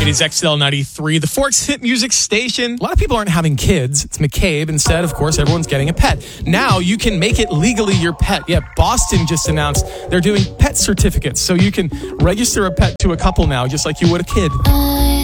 It is XL93, the Forks Hit Music Station. A lot of people aren't having kids. It's McCabe. Instead, of course, everyone's getting a pet. Now you can make it legally your pet. Yeah, Boston just announced they're doing pet certificates. So you can register a pet to a couple now, just like you would a kid.